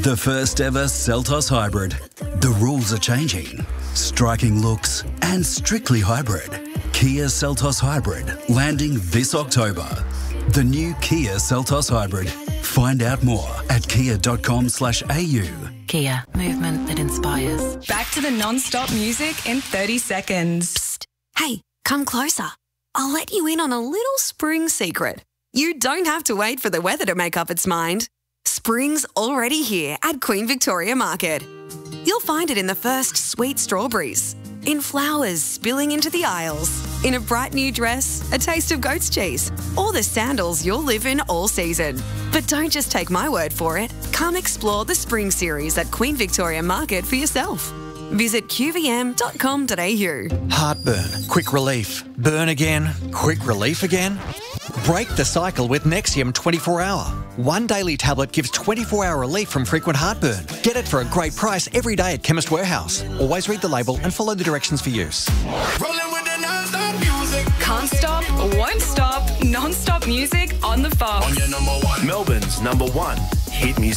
The first ever Seltos Hybrid. The rules are changing. Striking looks and strictly hybrid. Kia Seltos Hybrid landing this October. The new Kia Seltos Hybrid. Find out more at kia.com/au. Kia, movement that inspires. Back to the non-stop music in 30 seconds. Psst. Hey, come closer. I'll let you in on a little spring secret. You don't have to wait for the weather to make up its mind. Spring's already here at Queen Victoria Market. You'll find it in the first sweet strawberries, in flowers spilling into the aisles, in a bright new dress, a taste of goat's cheese, or the sandals you'll live in all season. But don't just take my word for it. Come explore the spring series at Queen Victoria Market for yourself. Visit qvm.com.au. Heartburn, quick relief. Burn again, quick relief again. Break the cycle with Nexium 24-hour. One daily tablet gives 24-hour relief from frequent heartburn. Get it for a great price every day at Chemist Warehouse. Always read the label and follow the directions for use. Rolling with the non-stop music. Can't stop, won't stop, non-stop music on the Fox. On your number one. Melbourne's number one hit music.